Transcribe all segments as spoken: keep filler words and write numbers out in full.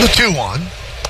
The two one.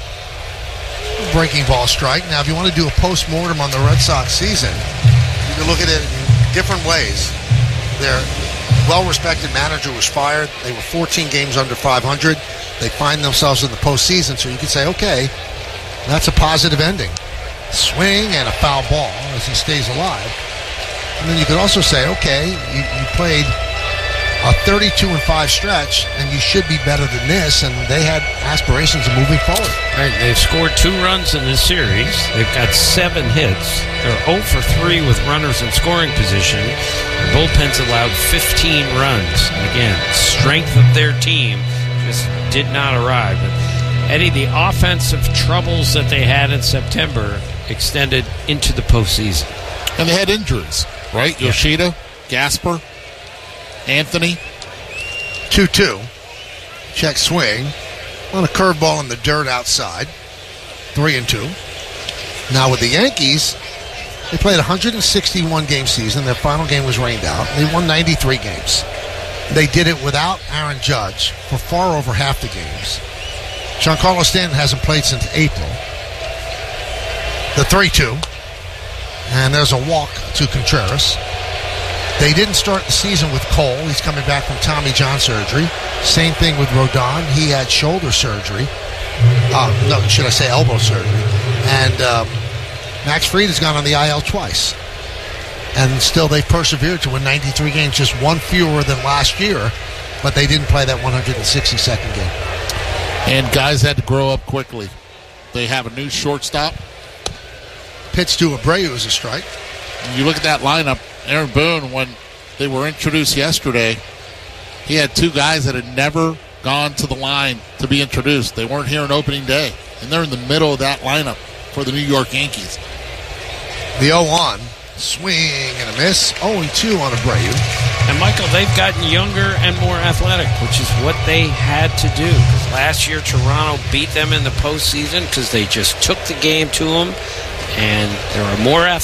Breaking ball strike. Now, if you want to do a post-mortem on the Red Sox season, you can look at it in different ways. Their well-respected manager was fired. They were fourteen games under five hundred. They find themselves in the postseason, so you could say, okay, that's a positive ending. Swing and a foul ball as he stays alive. And then you could also say, okay, you, you played a thirty-two and five stretch, and you should be better than this, and they had aspirations of moving forward. Right, they've scored two runs in this series. They've got seven hits. They're oh for three with runners in scoring position. Their bullpen's allowed fifteen runs. And again, strength of their team just did not arrive. But Eddie, the offensive troubles that they had in September extended into the postseason. And they had injuries, right? Yeah. Yoshida, Gasper, Anthony. two two. Check swing. On a curveball in the dirt outside. three and two. Now with the Yankees, they played a one hundred sixty-one game season. Their final game was rained out. They won ninety-three games. They did it without Aaron Judge for far over half the games. Giancarlo Stanton hasn't played since April. The three two. And there's a walk to Contreras. They didn't start the season with Cole. He's coming back from Tommy John surgery. Same thing with Rodon. He had shoulder surgery. Uh, no, should I say elbow surgery. And um, Max Fried has gone on the I L twice. And still they've persevered to win ninety-three games, just one fewer than last year. But they didn't play that one hundred sixty-second game. And guys had to grow up quickly. They have a new shortstop. Pitch to Abreu is a strike. You look at that lineup, Aaron Boone, when they were introduced yesterday, he had two guys that had never gone to the line to be introduced. They weren't here on opening day, and they're in the middle of that lineup for the New York Yankees. The oh one, swing and a miss, oh and two on Abreu. And, Michael, they've gotten younger and more athletic, which is what they had to do. Because last year, Toronto beat them in the postseason because they just took the game to them, and there are more athletic